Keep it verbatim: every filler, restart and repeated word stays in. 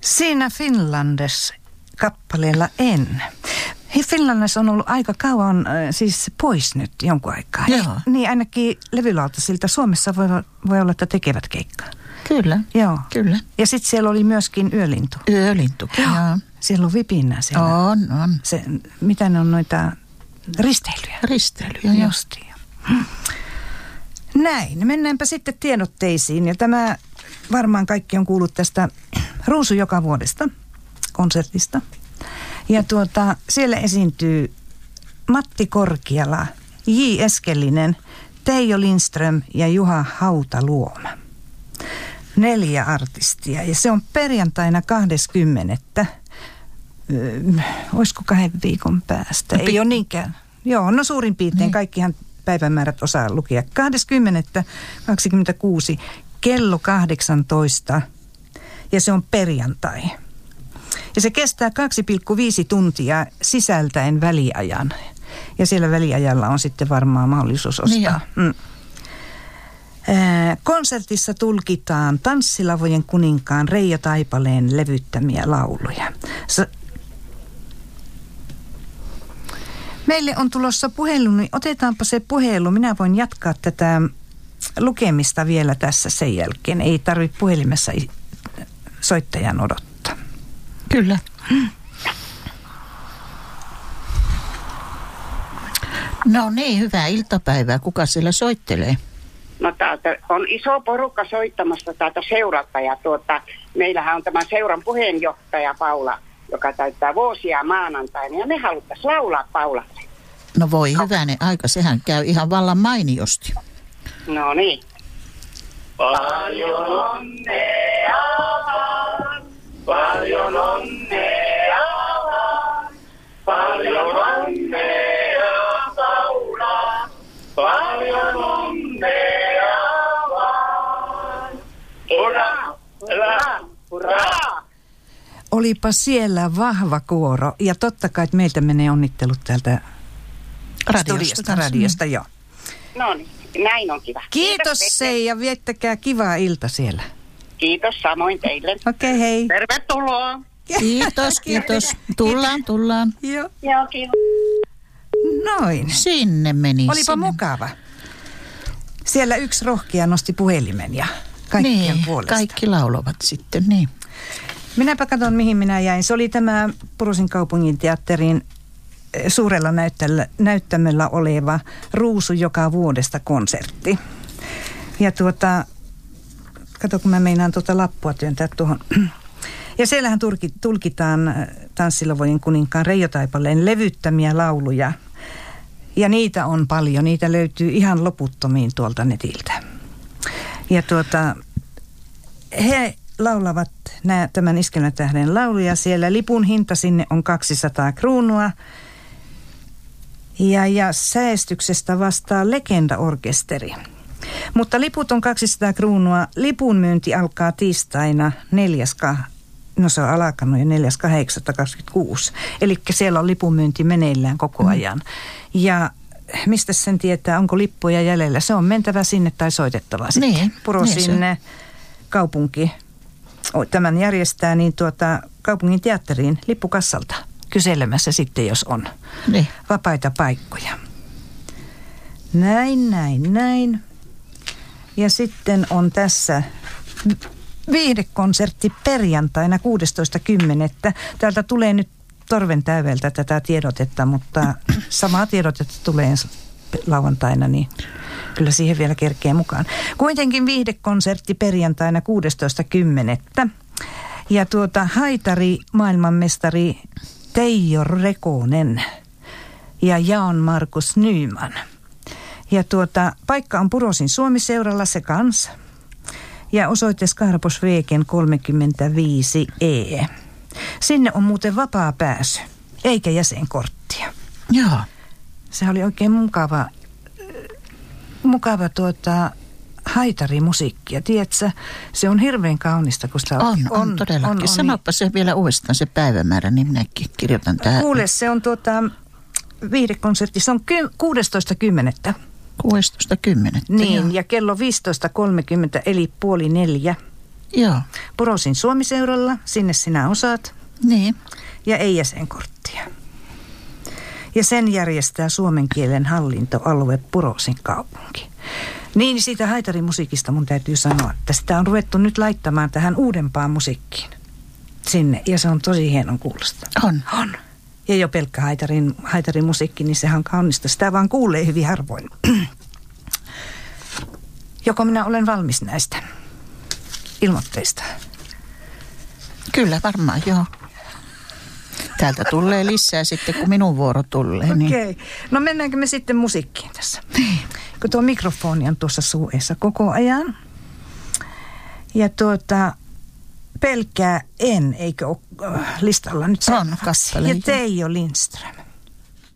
Siinä Finlandes kappaleella En. Finlandes on ollut aika kauan äh, siis pois nyt jonkun aikaa. Joo. Niin ainakin levylautasilta Suomessa voi, voi olla, että tekevät keikkaa. Kyllä, Joo. kyllä. Ja sitten siellä oli myöskin Yölintu. Yölintu, joo. Siellä on vipinä siellä. On, on. Se, mitä ne on noita risteilyjä? Risteilyjä, joo. Justiin. Näin, mennäänpä sitten tiedotteisiin. Ja tämä varmaan kaikki on kuullut tästä Ruusu joka vuodesta konsertista. Ja tuota, siellä esiintyy Matti Korkiala, J. Eskelinen, Teijo Lindström ja Juha Hautaluoma. Neljä artistia ja se on perjantaina kahdeskymmenettä. Öö, olisiko kahden viikon päästä? Ei ole niinkään. Joo, no suurin piirtein niin. Kaikkihan päivämäärät osaa lukea. kahdeskymmenes kaksikymmentäkuusi kello kahdeksantoista ja se on perjantai. Ja se kestää kaksi pilkku viisi tuntia sisältäen väliajan. Ja siellä väliajalla on sitten varmaan mahdollisuus ostaa. Niin mm. Ää, konsertissa tulkitaan Tanssilavojen kuninkaan Reijo Taipaleen levyttämiä lauluja. S- Meille on tulossa puhelu, niin otetaanpa se puhelu. Minä voin jatkaa tätä lukemista vielä tässä sen jälkeen. Ei tarvitse puhelimessa soittajan odottaa. Kyllä. No niin, hyvää iltapäivää. Kuka siellä soittelee? No täältä on iso porukka soittamassa täältä seuralta ja tuota, meillähän on tämä seuran puheenjohtaja Paula, joka täyttää vuosia maanantaina ja me haluttaisiin laulaa Paulalle. No voi hyvänen aika, sehän käy ihan vallan mainiosti. No niin. Paljon onnea vaan, paljon onnea vaan, paljon onnea Paula, paljon onnea vaan. Hurraa, hurraa, hurraa. Olipa siellä vahva kuoro ja totta kai että meiltä menee onnittelut täältä Radiosta, studiosta, radiosta joo. No niin, näin on kiva. Kiitos Seija, viettäkää kivaa ilta siellä. Kiitos samoin teille. Okei, okay, hei. Tervetuloa. Kiitos, kiitos. Tullaan, tullaan. Joo. Joo, kiitos. Noin. Sinne meni. Olipa sinne. mukava. Siellä yksi rohkea nosti puhelimen ja kaikkien niin, puolesta. kaikki laulavat sitten, niin. Minäpä katson, mihin minä jäin. Se oli tämä Purosin kaupungin teatterin suurella näyttämöllä oleva Ruusu joka vuodesta konsertti. Ja tuota, kato kun mä meinaan tuota lappua työntää tuohon. Ja siellähän tulkitaan Tanssilavojen kuninkaan Reijo Taipaleen levyttämiä lauluja. Ja niitä on paljon. Niitä löytyy ihan loputtomiin tuolta netiltä. Ja tuota, he laulavat nää, tämän Iskelmätähden lauluja. Siellä lipun hinta sinne on kaksisataa kruunua. Ja, ja säästyksestä vastaa Legenda-orkesteri. Mutta liput on kaksisataa kruunua. Lipun myynti alkaa tiistaina neljäs No se on alkanut jo neljäs kahdeksatta kaksikymmentäkuusi. Eli siellä on lipun myynti meneillään koko ajan. Mm. Ja mistä sen tietää, onko lippuja jäljellä? Se on mentävä sinne tai soitettava sitten. Niin, Puro niin sinne kaupunki. Tämän järjestää niin tuota kaupungin teatteriin lippukassalta kyselemässä sitten, jos on niin. vapaita paikkoja. Näin, näin, näin. Ja sitten on tässä viihdekonsertti perjantaina kuudestoista kymmenettä Täältä tulee nyt torven täyveltä tätä tiedotetta, mutta samaa tiedotetta tulee lauantaina, niin kyllä siihen vielä kerkee mukaan. Kuitenkin viihdekonsertti perjantaina kuudestoista kymmenettä Ja tuota haitari maailmanmestari Teijo Rekonen ja Jan Markus Nyman. Ja tuota, paikka on Purosin Suomi-seuralla se kanssa. Ja osoite Skarposveken kolmekymmentäviisi E. Sinne on muuten vapaa pääsy, eikä jäsenkorttia. Joo. Se oli oikein mukava, mukava tuota, haitarimusiikkia. Tiedätkö, se on hirveän kaunista, kun sitä on. On, on todellakin. On, on, Sanoppa se vielä uudestaan se päivämäärä, niin minäkin kirjoitan tähän. Kuule, se on tuota, viihdekonsertti, se on kuudestoista kymmenettä kuudestoista kymmenettä Niin, joo. ja kello viisitoista kolmekymmentä eli puoli neljä. Joo. Purosin Suomiseuralla, sinne sinä osaat. Niin. Ja ei-jäsenkorttia. Ja sen järjestää suomen kielen hallintoalue Purosin kaupunki. Niin siitä haitarimusiikista mun täytyy sanoa, että sitä on ruvettu nyt laittamaan tähän uudempaan musiikkiin sinne. Ja se on tosi hienon kuulosta. On. On. Ja jo pelkkä haitarin, haitarimusiikki, niin sehän on kaunista. Sitä vaan kuulee hyvin harvoin. Joko minä olen valmis näistä ilmoitteista? Kyllä varmaan, joo. Täältä tulee lisää sitten, kun minun vuoro tulee. Okei. Niin. Okay. No mennäänkö me sitten musiikkiin tässä? Kun tuo mikrofoni on tuossa suuessa koko ajan. Ja tuota, pelkää en, eikö ole listalla nyt on kappale. Ja Teijo Lindström.